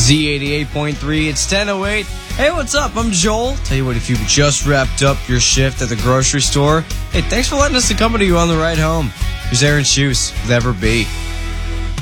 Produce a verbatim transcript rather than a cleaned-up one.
Z eighty-eight point three. It's ten oh eight. Hey, what's up? I'm Joel. Tell you what, if you've just wrapped up your shift at the grocery store, hey, thanks for letting us accompany you on the ride home. Here's Aaron Shoes with Ever Be.